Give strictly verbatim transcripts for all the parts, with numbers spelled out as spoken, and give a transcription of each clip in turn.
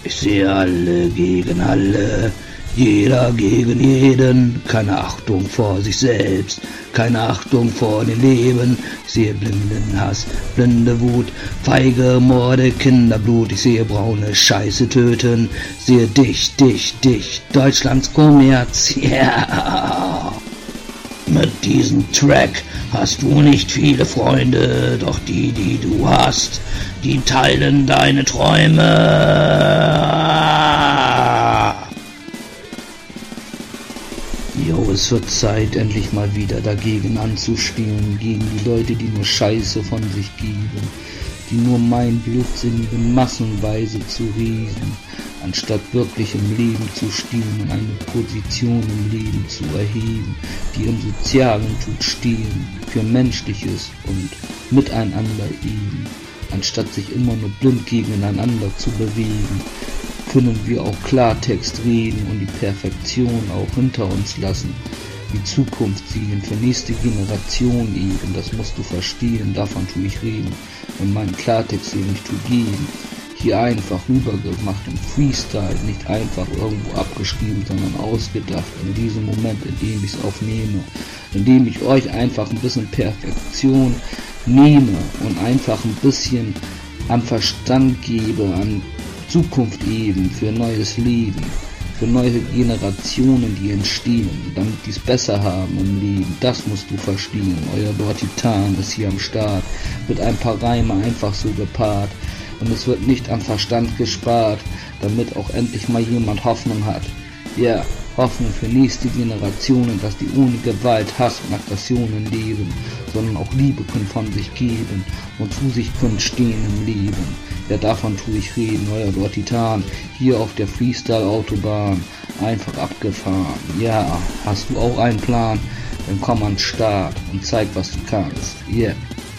Ich sehe alle gegen alle, jeder gegen jeden, keine Achtung vor sich selbst, keine Achtung vor dem Leben. Ich sehe blinden Hass, blinde Wut, feige Morde, Kinderblut. Ich sehe braune Scheiße töten, sehe dich, dich, dich, Deutschlands Kommerz, yeah. Mit diesem Track hast du nicht viele Freunde, doch die, die du hast, die teilen deine Träume. Jo, es wird Zeit, endlich mal wieder dagegen anzuspielen, gegen die Leute, die nur Scheiße von sich geben, die nur meinen, blödsinnige Massenweise zu riesen, anstatt wirklich im Leben zu stehen und eine Position im Leben zu erheben, die im Sozialen tut stehen, für Menschliches und Miteinander eben, anstatt sich immer nur blind gegeneinander zu bewegen, können wir auch Klartext reden und die Perfektion auch hinter uns lassen, die Zukunft sehen, für nächste Generation eben, das musst du verstehen, davon tue ich reden, und meinen Klartext hier nicht zu gehen, hier einfach rübergemacht im Freestyle, nicht einfach irgendwo abgeschrieben, sondern ausgedacht, in diesem Moment, in dem ich es aufnehme, in dem ich euch einfach ein bisschen Perfektion nehme und einfach ein bisschen an Verstand gebe, an Zukunft eben, für neues Leben, für neue Generationen, die entstehen, damit die es besser haben im Leben. Das musst du verstehen. Euer Lord Titan ist hier am Start, mit ein paar Reime einfach so gepaart. Und es wird nicht am Verstand gespart, damit auch endlich mal jemand Hoffnung hat. Ja, yeah, Hoffnung für nächste Generationen, dass die ohne Gewalt, Hass und Aggressionen leben, sondern auch Liebe können von sich geben und zu sich können stehen im Leben. Ja, davon tue ich reden, euer Lord Titan, hier auf der Freestyle-Autobahn, einfach abgefahren. Ja, hast du auch einen Plan? Dann komm an den Start und zeig, was du kannst. Yeah.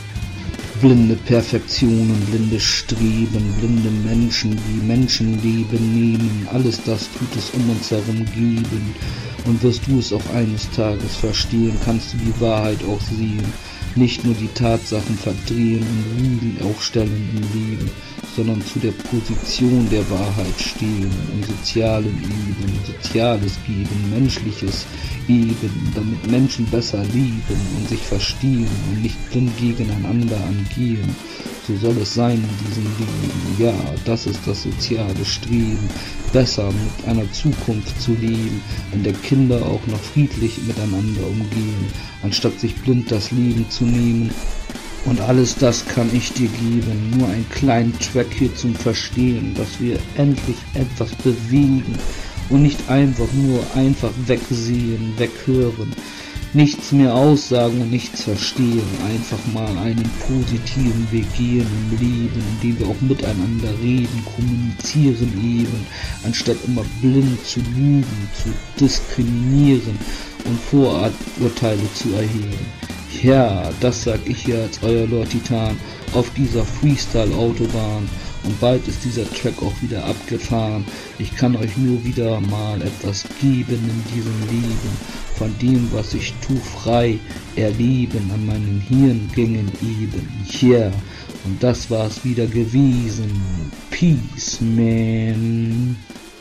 Blinde Perfektionen, blinde Streben, blinde Menschen, die Menschenleben nehmen, alles das tut es um uns herum geben. Und wirst du es auch eines Tages verstehen, kannst du die Wahrheit auch sehen. Nicht nur die Tatsachen verdrehen und Lügen aufstellen im Leben, sondern zu der Position der Wahrheit stehen, im sozialen Eben, Soziales geben, Menschliches eben, damit Menschen besser lieben und sich verstehen und nicht blind gegeneinander angehen. So soll es sein in diesem Leben. Ja, das ist das soziale Streben, besser mit einer Zukunft zu leben, in der Kinder auch noch friedlich miteinander umgehen, anstatt sich blind das Leben zu nehmen. Und alles das kann ich dir geben, nur einen kleinen Track hier zum Verstehen, dass wir endlich etwas bewegen und nicht einfach nur einfach wegsehen, weghören, nichts mehr aussagen und nichts verstehen, einfach mal einen positiven Weg gehen im Leben, indem wir auch miteinander reden, kommunizieren eben, anstatt immer blind zu lügen, zu diskriminieren und Vorurteile zu erheben. Ja, das sag ich hier als euer Lord Titan auf dieser Freestyle-Autobahn, und bald ist dieser Track auch wieder abgefahren. Ich kann euch nur wieder mal etwas geben in diesem Leben, von dem, was ich tu, frei erleben, an meinen Hirngängen eben. Yeah, und das war's wieder gewesen. Peace, man.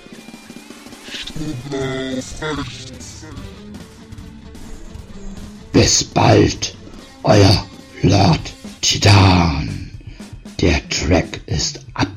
Bis bald, euer Lord Titan. Der Track ist ab.